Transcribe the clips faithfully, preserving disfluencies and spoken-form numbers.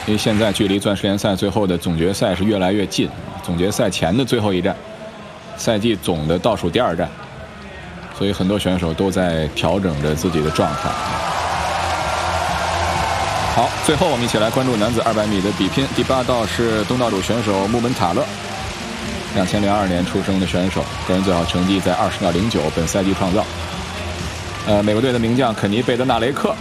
因为现在距离钻石联赛最后的总决赛是越来越近，总决赛前的最后一站，赛季总的倒数第二站，所以很多选手都在调整着自己的状态。好，最后我们一起来关注男子二百米的比拼。第八道是东道主选手穆门塔勒，两千零二年出生的选手，个人最好成绩在二十秒零九，本赛季创造。呃，美国队的名将肯尼贝德纳雷克，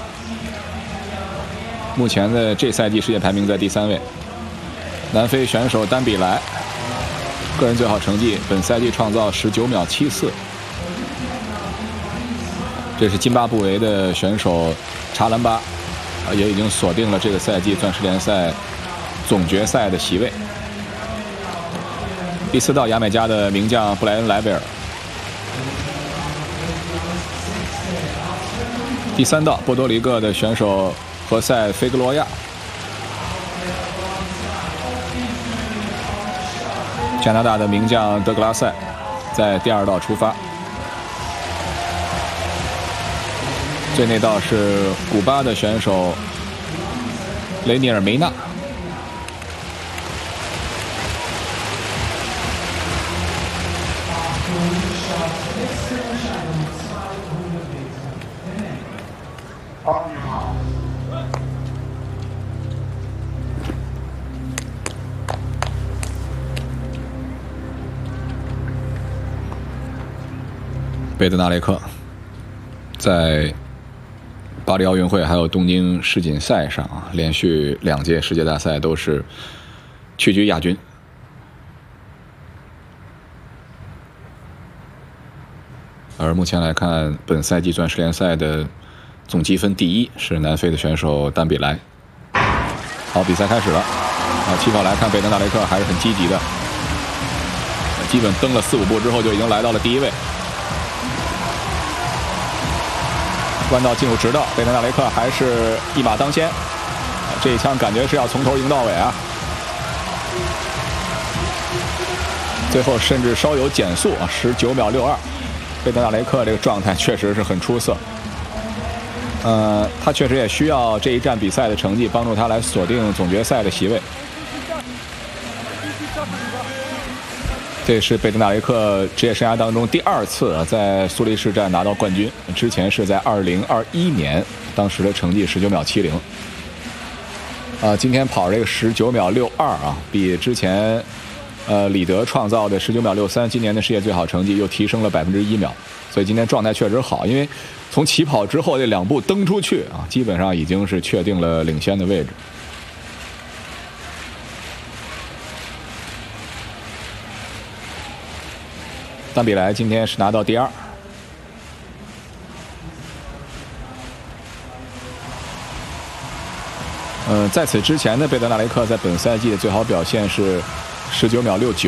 目前的这赛季世界排名在第三位。南非选手丹比莱，个人最好成绩本赛季创造十九秒七四。这是津巴布韦的选手查兰巴，也已经锁定了这个赛季钻石联赛总决赛的席位。第四道，牙买加的名将布莱恩莱维尔。第三道，波多黎各的选手何塞菲格罗亚。加拿大的名将德格拉塞在第二道出发。最内道是古巴的选手雷尼尔梅纳。贝德纳雷克在巴黎奥运会还有东京世锦赛上啊，连续两届世界大赛都是屈居亚军。而目前来看，本赛季钻石联赛的总积分第一是南非的选手丹比莱。好，比赛开始了。啊，起跑来看，贝德纳雷克还是很积极的，基本蹬了四五步之后就已经来到了第一位。弯道进入直道，贝德纳雷克还是一马当先，这一枪感觉是要从头赢到尾啊！最后甚至稍有减速啊，十九秒六二，贝德纳雷克这个状态确实是很出色。呃，他确实也需要这一站比赛的成绩帮助他来锁定总决赛的席位。这是贝德纳雷克职业生涯当中第二次在苏黎世站拿到冠军，之前是在二零二一年，当时的成绩十九秒七零。啊，今天跑这个十九秒六二啊，比之前呃李德创造的十九秒六三，今年的世界最好成绩又提升了百分之一秒，所以今天状态确实好，因为从起跑之后这两步蹬出去啊，基本上已经是确定了领先的位置。丹比莱今天是拿到第二。嗯，在此之前的贝德纳雷克在本赛季的最好表现是十九秒六九。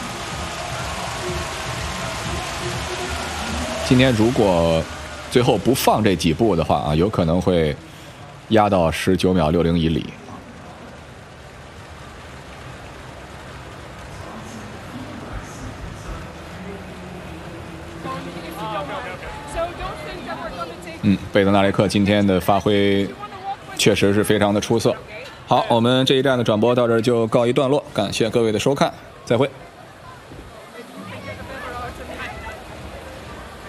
今天如果最后不放这几步的话啊，有可能会压到十九秒六零以里。嗯，贝德纳雷克今天的发挥确实是非常的出色。好，我们这一站的转播到这儿就告一段落，感谢各位的收看，再会。